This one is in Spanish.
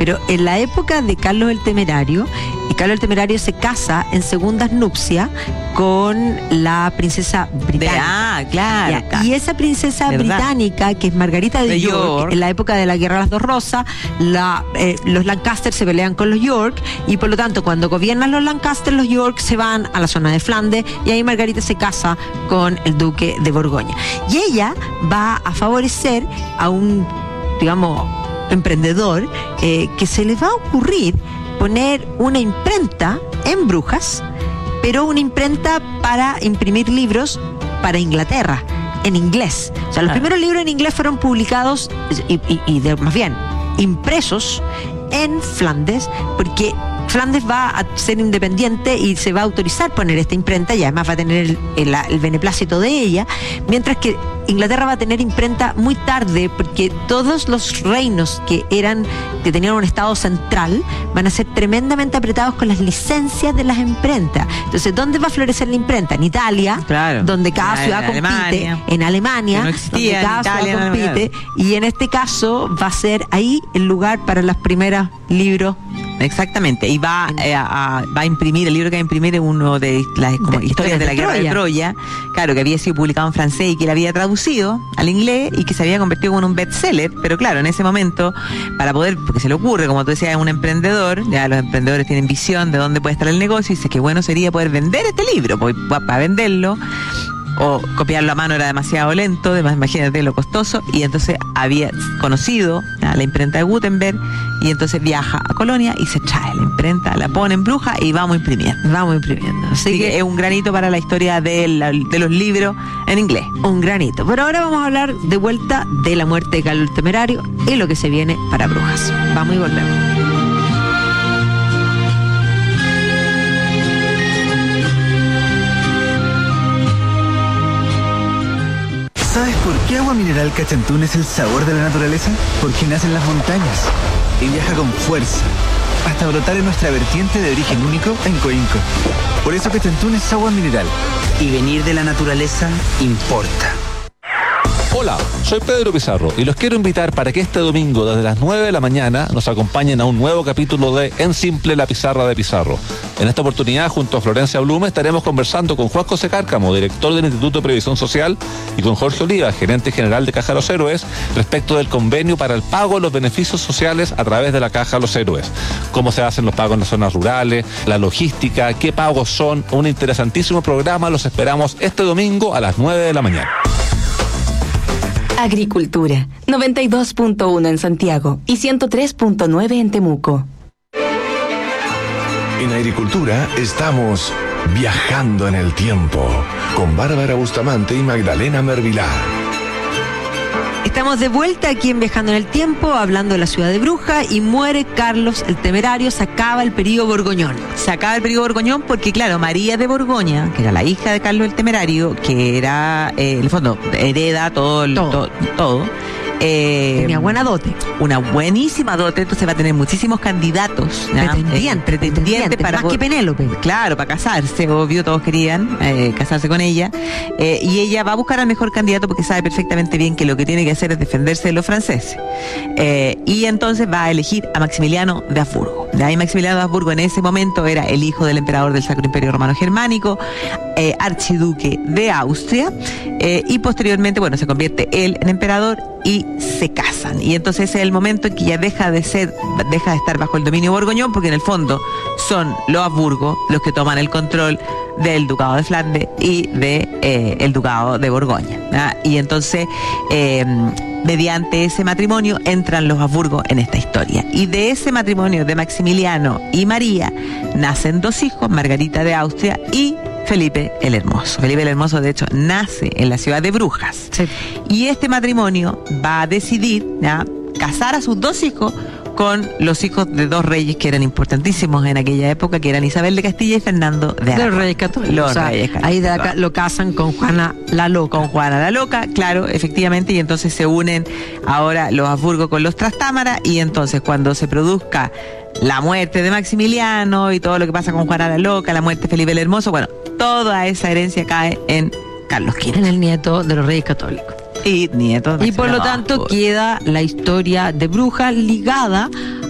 pero en la época de Carlos el Temerario, y Carlos el Temerario se casa en segundas nupcias con la princesa británica. Claro. Ya, y esa princesa ¿verdad? británica, que es Margarita de York, en la época de la Guerra de las Dos Rosas, los Lancaster se pelean con los York, y por lo tanto, cuando gobiernan los Lancaster, los York se van a la zona de Flandes, y ahí Margarita se casa con el duque de Borgoña. Y ella va a favorecer a un, digamos, emprendedor que se le va a ocurrir poner una imprenta en Brujas, pero una imprenta para imprimir libros para Inglaterra, en inglés. O sea, los primeros libros en inglés fueron publicados más bien impresos en Flandes, porque Flandes va a ser independiente y se va a autorizar poner esta imprenta, y además va a tener el beneplácito de ella, mientras que Inglaterra va a tener imprenta muy tarde, porque todos los reinos que tenían un estado central van a ser tremendamente apretados con las licencias de las imprentas. Entonces, ¿dónde va a florecer la imprenta? En Italia, claro, donde cada ciudad compite, en Alemania, no existía, donde cada ciudad compite, y en este caso va a ser ahí el lugar para los primeros libros. Exactamente, y va a imprimir, el libro que va a imprimir es uno de las historias de la Guerra de Troya, claro, que había sido publicado en francés y que él había traducido al inglés y que se había convertido en un bestseller, pero claro, en ese momento, para poder, porque se le ocurre, como tú decías, es un emprendedor, ya los emprendedores tienen visión de dónde puede estar el negocio, y dice que bueno sería poder vender este libro, pues, para venderlo, o copiarlo a mano era demasiado lento, además imagínate lo costoso, y entonces había conocido la imprenta de Gutenberg, y entonces viaja a Colonia y se trae la imprenta, la pone en Brujas y vamos imprimiendo. Así que es un granito para la historia de los libros en inglés. Un granito. Pero ahora vamos a hablar de vuelta de la muerte de Carlos el Temerario y lo que se viene para Brujas. Vamos y volvemos. ¿Sabes por qué Agua Mineral Cachantún es el sabor de la naturaleza? Porque nace en las montañas y viaja con fuerza hasta brotar en nuestra vertiente de origen único en Coinco. Por eso Cachantún es agua mineral. Y venir de la naturaleza importa. Hola, soy Pedro Pizarro y los quiero invitar para que este domingo desde las 9 de la mañana nos acompañen a un nuevo capítulo de En Simple, la pizarra de Pizarro. En esta oportunidad, junto a Florencia Blume, estaremos conversando con Juan José Cárcamo, director del Instituto de Previsión Social, y con Jorge Oliva, gerente general de Caja Los Héroes, respecto del convenio para el pago de los beneficios sociales a través de la Caja Los Héroes. Cómo se hacen los pagos en las zonas rurales, la logística, qué pagos son. Un interesantísimo programa, los esperamos este domingo a las 9 de la mañana. Agricultura, 92.1 en Santiago y 103.9 en Temuco. En Agricultura estamos viajando en el tiempo con Bárbara Bustamante y Magdalena Mervilá. Estamos de vuelta aquí en Viajando en el Tiempo, hablando de la ciudad de Brujas, y muere Carlos el Temerario, se acaba el periodo Borgoñón. Se acaba el periodo Borgoñón porque, claro, María de Borgoña, que era la hija de Carlos el Temerario, que era, en el fondo, hereda todo. Tenía buena dote. Una buenísima dote, entonces va a tener muchísimos candidatos. Pretendientes para más que Penélope. Claro, para casarse, obvio, todos querían casarse con ella. Y ella va a buscar al mejor candidato porque sabe perfectamente bien que lo que tiene que hacer es defenderse de los franceses. Y entonces va a elegir a Maximiliano de Habsburgo. Y Maximiliano de Habsburgo en ese momento era el hijo del emperador del Sacro Imperio Romano Germánico, archiduque de Austria, y posteriormente, bueno, se convierte él en emperador y se casan. Y entonces ese es el momento en que ya deja de estar bajo el dominio borgoñón, porque en el fondo son los Habsburgo los que toman el control del Ducado de Flandes y de el Ducado de Borgoña, ¿verdad? Y entonces mediante ese matrimonio entran los Habsburgo en esta historia, y de ese matrimonio de Maximiliano y María nacen dos hijos, Margarita de Austria y Felipe el Hermoso. Felipe el Hermoso, de hecho, nace en la ciudad de Brujas. Sí. Y este matrimonio va a decidir, ¿ya?, casar a sus dos hijos con los hijos de dos reyes que eran importantísimos en aquella época, que eran Isabel de Castilla y Fernando de Aragón. Los reyes católicos. Ahí lo casan con Juana la Loca. Con Juana la Loca, claro, efectivamente, y entonces se unen ahora los Habsburgo con los Trastámara, y entonces cuando se produzca la muerte de Maximiliano y todo lo que pasa con Juana la Loca, la muerte de Felipe el Hermoso, bueno, toda esa herencia cae en Carlos V. En el nieto de los reyes católicos. Y nieto de Y por lo tanto queda la historia de Brujas ligada